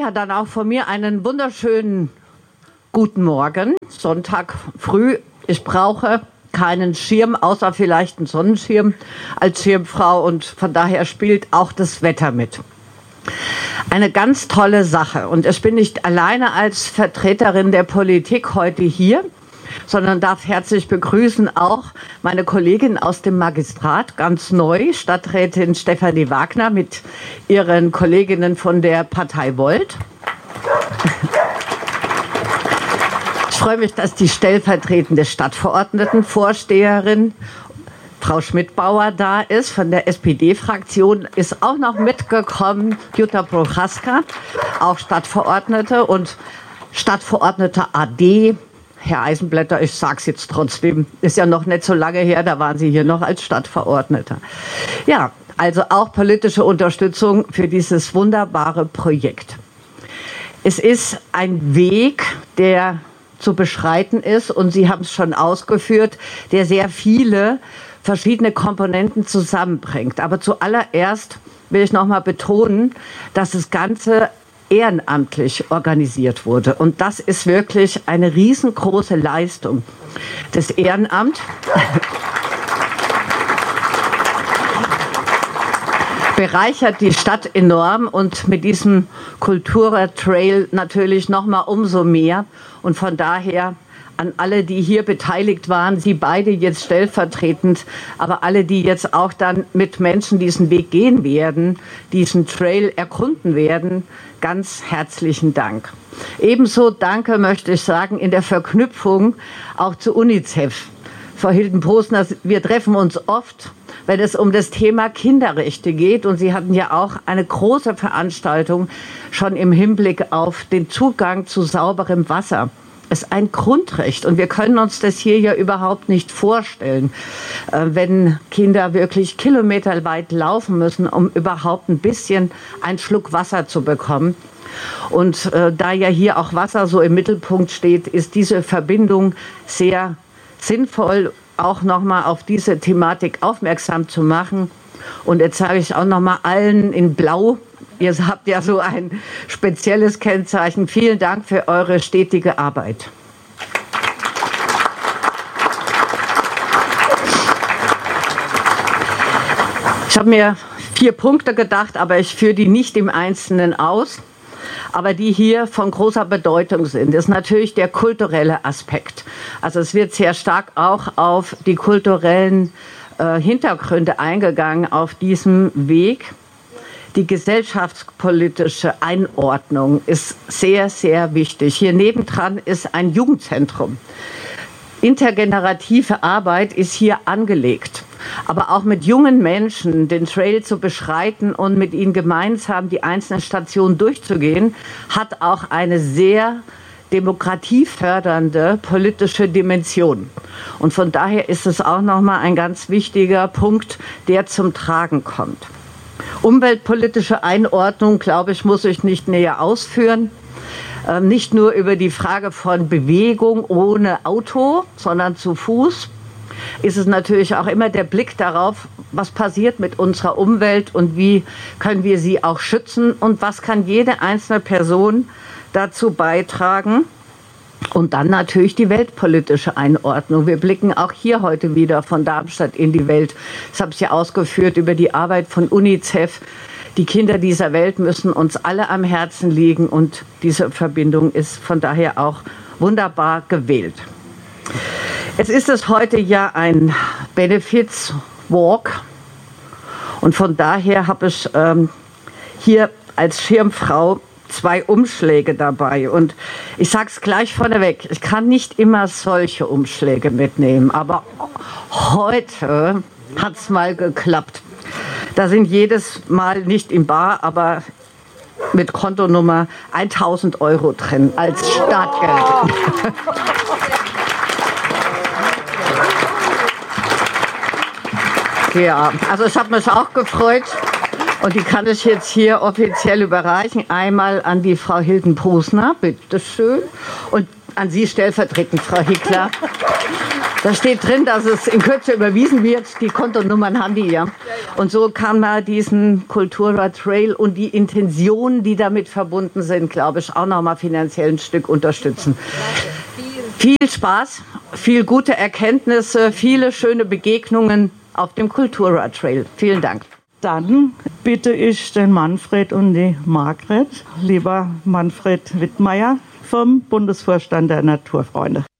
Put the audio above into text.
Ja, dann auch von mir einen wunderschönen guten Morgen. Sonntag früh. Ich brauche keinen Schirm, außer vielleicht einen Sonnenschirm als Schirmfrau. Und von daher spielt auch das Wetter mit. Eine ganz tolle Sache. Und ich bin nicht alleine als Vertreterin der Politik heute hier, sondern darf herzlich begrüßen auch meine Kollegin aus dem Magistrat, ganz neu, Stadträtin Stefanie Wagner mit ihren Kolleginnen von der Partei Volt. Ich freue mich, dass die stellvertretende Stadtverordnetenvorsteherin Frau Schmidbauer da ist, von der SPD-Fraktion, ist auch noch mitgekommen, Jutta Prochaska, auch Stadtverordnete und Stadtverordnete AD, Herr Eisenblätter, ich sage es jetzt trotzdem, ist ja noch nicht so lange her, da waren Sie hier noch als Stadtverordneter. Ja, also auch politische Unterstützung für dieses wunderbare Projekt. Es ist ein Weg, der zu beschreiten ist, und Sie haben es schon ausgeführt, der sehr viele verschiedene Komponenten zusammenbringt. Aber zuallererst will ich noch mal betonen, dass das Ganze ehrenamtlich organisiert wurde. Und das ist wirklich eine riesengroße Leistung. Das Ehrenamt bereichert die Stadt enorm und mit diesem Kulturtrail natürlich noch mal umso mehr. Und von daher an alle, die hier beteiligt waren, Sie beide jetzt stellvertretend, aber alle, die jetzt auch dann mit Menschen diesen Weg gehen werden, diesen Trail erkunden werden, ganz herzlichen Dank. Ebenso Danke möchte ich sagen in der Verknüpfung auch zu UNICEF. Frau Hilden-Posner, wir treffen uns oft, wenn es um das Thema Kinderrechte geht. Und Sie hatten ja auch eine große Veranstaltung schon im Hinblick auf den Zugang zu sauberem Wasser. Es ist ein Grundrecht, und wir können uns das hier ja überhaupt nicht vorstellen, wenn Kinder wirklich kilometerweit laufen müssen, um überhaupt ein bisschen einen Schluck Wasser zu bekommen. Und da ja hier auch Wasser so im Mittelpunkt steht, ist diese Verbindung sehr sinnvoll, auch nochmal auf diese Thematik aufmerksam zu machen. Und jetzt sage ich auch nochmal allen in Blau, ihr habt ja so ein spezielles Kennzeichen. Vielen Dank für eure stetige Arbeit. Ich habe mir 4 Punkte gedacht, aber ich führe die nicht im Einzelnen aus. Aber die hier von großer Bedeutung sind, ist natürlich der kulturelle Aspekt. Also es wird sehr stark auch auf die kulturellen Hintergründe eingegangen auf diesem Weg. Die gesellschaftspolitische Einordnung ist sehr, sehr wichtig. Hier nebendran ist ein Jugendzentrum. Intergenerative Arbeit ist hier angelegt. Aber auch mit jungen Menschen den Trail zu beschreiten und mit ihnen gemeinsam die einzelnen Stationen durchzugehen, hat auch eine sehr demokratiefördernde politische Dimension. Und von daher ist es auch nochmal ein ganz wichtiger Punkt, der zum Tragen kommt. Umweltpolitische Einordnung, glaube ich, muss ich nicht näher ausführen. Nicht nur über die Frage von Bewegung ohne Auto, sondern zu Fuß, ist es natürlich auch immer der Blick darauf, was passiert mit unserer Umwelt und wie können wir sie auch schützen und was kann jede einzelne Person dazu beitragen. Und dann natürlich die weltpolitische Einordnung. Wir blicken auch hier heute wieder von Darmstadt in die Welt. Das habe ich ja ausgeführt über die Arbeit von UNICEF. Die Kinder dieser Welt müssen uns alle am Herzen liegen, und diese Verbindung ist von daher auch wunderbar gewählt. Es ist heute ja ein Benefits Walk, und von daher habe ich hier als Schirmfrau 2 Umschläge dabei, und ich sage es gleich vorneweg, ich kann nicht immer solche Umschläge mitnehmen, aber heute hat es mal geklappt. Da sind jedes Mal nicht im Bar, aber mit Kontonummer 1.000 € drin als Startgeld. Ja, also ich habe mich auch gefreut, und die kann ich jetzt hier offiziell überreichen. Einmal an die Frau Hilden-Posner, bitteschön, und an Sie stellvertretend, Frau Hickler. Da steht drin, dass es in Kürze überwiesen wird. Die Kontonummern haben die ja. Und so kann man diesen Kulturrad Trail und die Intentionen, die damit verbunden sind, glaube ich, auch nochmal finanziell ein Stück unterstützen. Viel Spaß, viel gute Erkenntnisse, viele schöne Begegnungen auf dem Kulturrad Trail. Vielen Dank. Dann bitte ich den Manfred und die Margret, lieber Manfred Wittmeier vom Bundesvorstand der Naturfreunde.